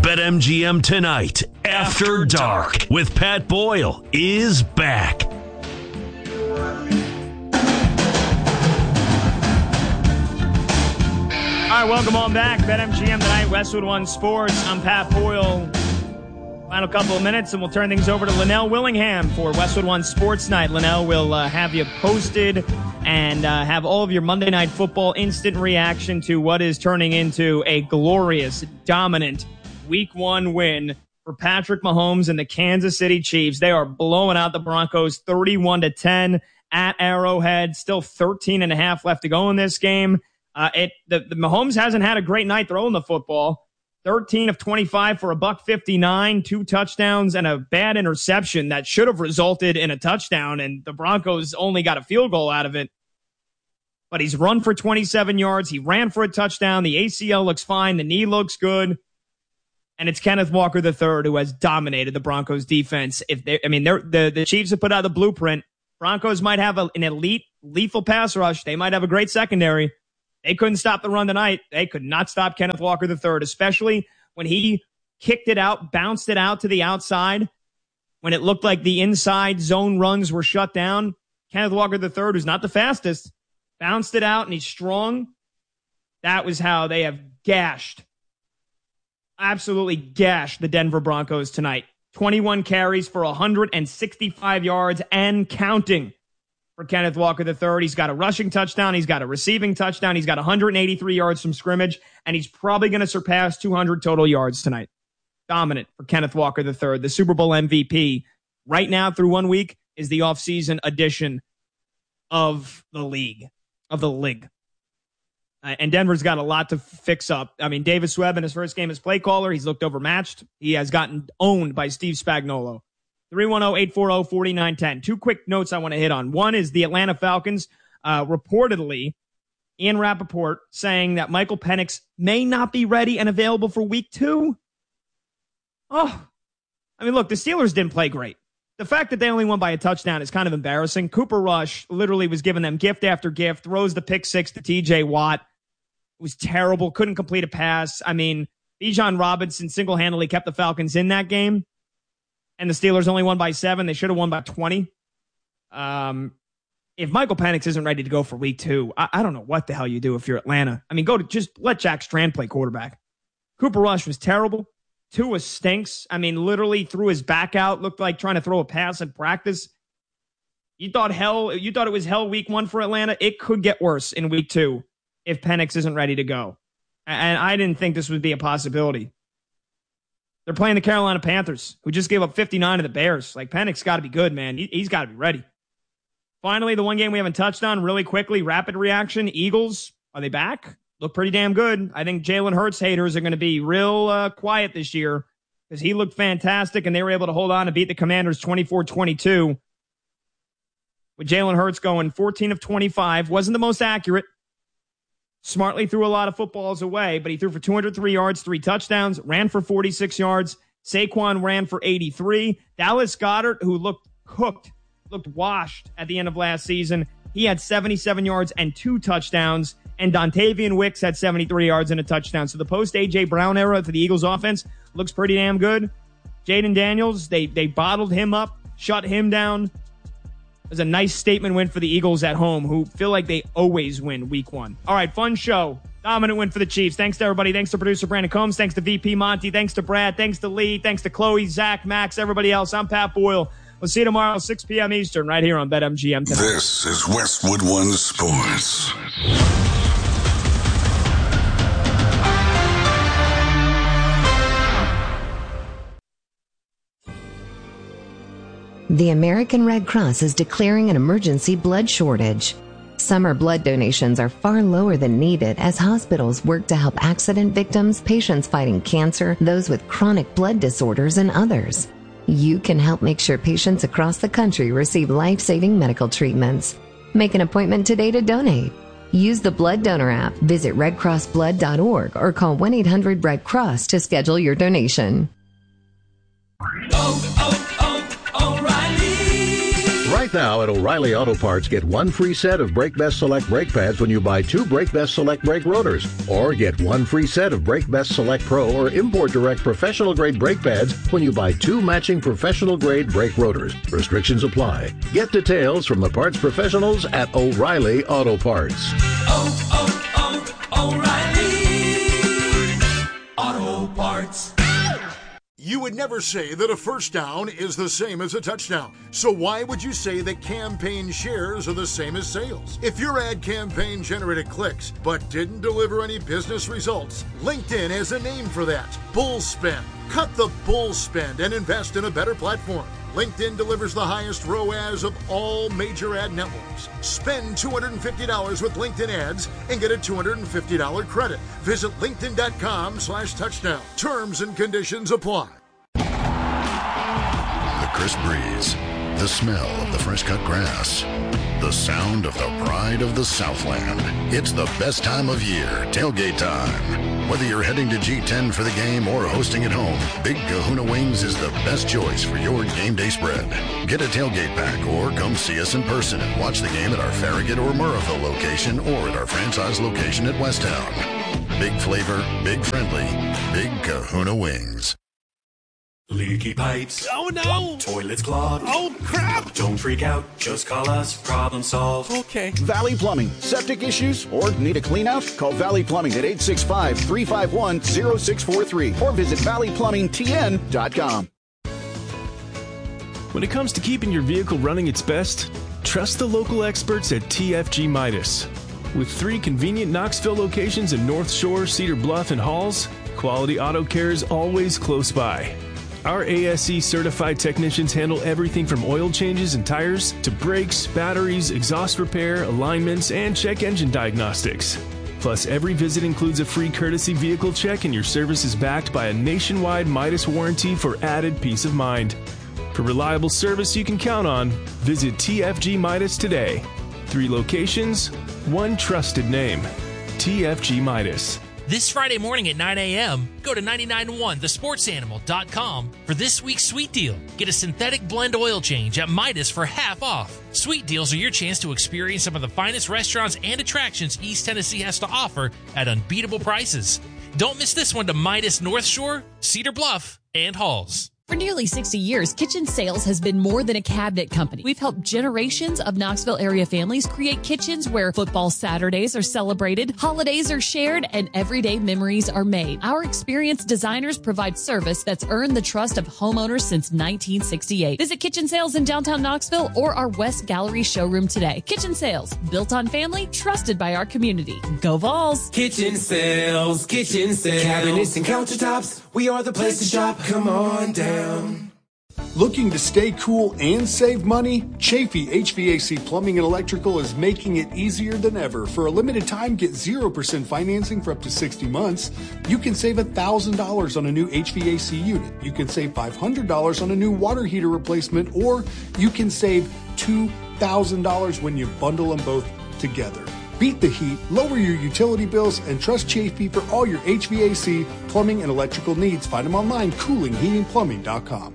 BetMGM Tonight After Dark with Pat Boyle is back. All right, welcome on back. BetMGM Tonight, Westwood One Sports. I'm Pat Boyle. Final couple of minutes, and we'll turn things over to Linnell Willingham for Westwood One Sports Night. Linnell will have you posted and have all of your Monday Night Football instant reaction to what is turning into a glorious, dominant Week 1 win for Patrick Mahomes and the Kansas City Chiefs. They are blowing out the Broncos 31-10 at Arrowhead. Still 13.5 left to go in this game. The Mahomes hasn't had a great night throwing the football. 13 of 25 for $159, 2 touchdowns, and a bad interception that should have resulted in a touchdown, and the Broncos only got a field goal out of it. But he's run for 27 yards. He ran for a touchdown. The ACL looks fine. The knee looks good. And it's Kenneth Walker III who has dominated the Broncos defense. The Chiefs have put out the blueprint. Broncos might have an elite, lethal pass rush. They might have a great secondary. They couldn't stop the run tonight. They could not stop Kenneth Walker III, especially when he kicked it out, bounced it out to the outside. When it looked like the inside zone runs were shut down, Kenneth Walker III, who's not the fastest, bounced it out, and he's strong. That was how they have absolutely gashed the Denver Broncos tonight. 21 carries for 165 yards and counting for Kenneth Walker III. He's got a rushing touchdown. He's got a receiving touchdown. He's got 183 yards from scrimmage, and he's probably going to surpass 200 total yards tonight. Dominant for Kenneth Walker III, the Super Bowl MVP. Right now, through 1 week, is the offseason edition of the league. And Denver's got a lot to fix up. I mean, Davis Webb in his first game as play caller, he's looked overmatched. He has gotten owned by Steve Spagnuolo. 310-840-4910. 2 quick notes I want to hit on. One is the Atlanta Falcons, reportedly, Ian Rappaport saying that Michael Penix may not be ready and available for week 2. Oh, I mean, look, the Steelers didn't play great. The fact that they only won by a touchdown is kind of embarrassing. Cooper Rush literally was giving them gift after gift, throws the pick 6 to TJ Watt. It was terrible. Couldn't complete a pass. I mean, Bijan Robinson single-handedly kept the Falcons in that game. And the Steelers only won by 7. They should have won by 20. If Michael Penix isn't ready to go for week 2, I don't know what the hell you do if you're Atlanta. I mean, just let Jack Strand play quarterback. Cooper Rush was terrible. Tua stinks. I mean, literally threw his back out, looked like trying to throw a pass in practice. You thought it was hell week 1 for Atlanta? It could get worse in week 2 if Penix isn't ready to go. And I didn't think this would be a possibility. They're playing the Carolina Panthers, who just gave up 59 to the Bears. Like, Penix got to be good, man. He's got to be ready. Finally, the one game we haven't touched on really quickly, rapid reaction. Eagles, are they back? Look pretty damn good. I think Jalen Hurts haters are going to be real quiet this year because he looked fantastic, and they were able to hold on and beat the Commanders 24-22. With Jalen Hurts going 14 of 25. Wasn't the most accurate. Smartly threw a lot of footballs away, but he threw for 203 yards, 3 touchdowns, ran for 46 yards. Saquon ran for 83. Dallas Goedert, who looked cooked, looked washed at the end of last season, he had 77 yards and 2 touchdowns. And Dontavian Wicks had 73 yards and a touchdown. So the post-A.J. Brown era for the Eagles offense looks pretty damn good. Jaden Daniels, they bottled him up, shut him down. It was a nice statement win for the Eagles at home, who feel like they always win week 1. All right, fun show. Dominant win for the Chiefs. Thanks to everybody. Thanks to producer Brandon Combs. Thanks to VP Monty. Thanks to Brad. Thanks to Lee. Thanks to Chloe, Zach, Max, everybody else. I'm Pat Boyle. We'll see you tomorrow, 6 p.m. Eastern, right here on BetMGM Tonight. This is Westwood One Sports. The American Red Cross is declaring an emergency blood shortage. Summer blood donations are far lower than needed as hospitals work to help accident victims, patients fighting cancer, those with chronic blood disorders, and others. You can help make sure patients across the country receive life-saving medical treatments. Make an appointment today to donate. Use the Blood Donor app, visit redcrossblood.org, or call 1-800-RED-CROSS to schedule your donation. O'Reilly. Right now at O'Reilly Auto Parts, get one free set of Brake Best Select brake pads when you buy 2 Brake Best Select brake rotors. Or get one free set of Brake Best Select Pro or Import Direct professional grade brake pads when you buy 2 matching professional grade brake rotors. Restrictions apply. Get details from the parts professionals at O'Reilly Auto Parts. O'Reilly Auto Parts. You would never say that a first down is the same as a touchdown. So why would you say that campaign shares are the same as sales? If your ad campaign generated clicks but didn't deliver any business results, LinkedIn has a name for that. Bull spend. Cut the bull spend and invest in a better platform. LinkedIn delivers the highest ROAS of all major ad networks. Spend $250 with LinkedIn ads and get a $250 credit. Visit linkedin.com/touchdown. Terms and conditions apply. The crisp breeze, the smell of the fresh cut grass, the sound of the pride of the Southland. It's the best time of year, tailgate time. Whether you're heading to G10 for the game or hosting at home, Big Kahuna Wings is the best choice for your game day spread. Get a tailgate pack or come see us in person and watch the game at our Farragut or Murrayville location or at our franchise location at Westtown. Big flavor, big friendly, Big Kahuna Wings. Leaky pipes. Oh no! Toilets clogged. Oh crap! Don't freak out. Just call us. Problem solved. Okay. Valley Plumbing. Septic issues or need a clean out? Call Valley Plumbing at 865-351-0643 or visit valleyplumbingtn.com. When it comes to keeping your vehicle running its best, trust the local experts at TFG Midas. With 3 convenient Knoxville locations in North Shore, Cedar Bluff, and Halls, quality auto care is always close by. Our ASE certified technicians handle everything from oil changes and tires to brakes, batteries, exhaust repair, alignments, and check engine diagnostics. Plus, every visit includes a free courtesy vehicle check, and your service is backed by a nationwide Midas warranty for added peace of mind. For reliable service you can count on, visit TFG Midas today. 3 locations, 1 trusted name. TFG Midas. This Friday morning at 9 a.m., go to 991thesportsanimal.com for this week's Sweet Deal. Get a synthetic blend oil change at Midas for half off. Sweet Deals are your chance to experience some of the finest restaurants and attractions East Tennessee has to offer at unbeatable prices. Don't miss this one to Midas North Shore, Cedar Bluff, and Halls. For nearly 60 years, Kitchen Sales has been more than a cabinet company. We've helped generations of Knoxville area families create kitchens where football Saturdays are celebrated, holidays are shared, and everyday memories are made. Our experienced designers provide service that's earned the trust of homeowners since 1968. Visit Kitchen Sales in downtown Knoxville or our West Gallery showroom today. Kitchen Sales, built on family, trusted by our community. Go Vols! Kitchen Sales, Kitchen Sales. Cabinets and countertops, we are the place to shop. Come on down. Looking to stay cool and save money? Chafee HVAC Plumbing and Electrical is making it easier than ever. For a limited time, get 0% financing for up to 60 months. You can save $1,000 on a new HVAC unit. You can save $500 on a new water heater replacement, or you can save $2,000 when you bundle them both together. Beat the heat, lower your utility bills, and trust Chafee for all your HVAC, plumbing, and electrical needs. Find them online, coolingheatingplumbing.com.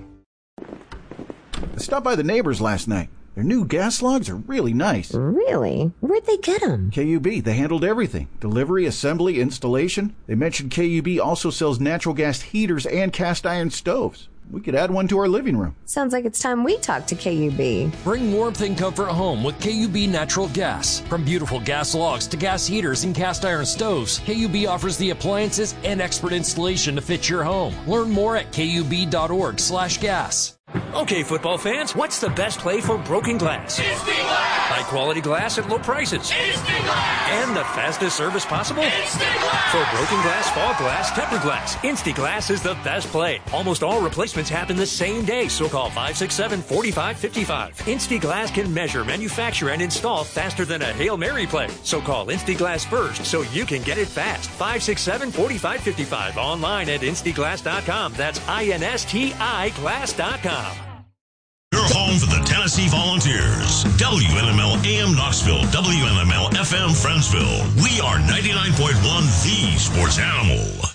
I stopped by the neighbors last night. Their new gas logs are really nice. Really? Where'd they get them? KUB. They handled everything. Delivery, assembly, installation. They mentioned KUB also sells natural gas heaters and cast iron stoves. We could add one to our living room. Sounds like it's time we talk to KUB. Bring warmth and comfort home with KUB Natural Gas. From beautiful gas logs to gas heaters and cast iron stoves, KUB offers the appliances and expert installation to fit your home. Learn more at kub.org/gas. Okay, football fans, what's the best play for broken glass? Instiglass! High-quality glass at low prices. Instiglass! And the fastest service possible? Instiglass! For broken glass, fall glass, tempered glass, Instiglass is the best play. Almost all replacements happen the same day, so call 567-4555. Instiglass can measure, manufacture, and install faster than a Hail Mary play. So call Instiglass first so you can get it fast. 567-4555. Online at instiglass.com. That's INSTI glass.com. Your home for the Tennessee Volunteers. WNML AM Knoxville, WNML FM Friendsville. We are 99.1 The Sports Animal.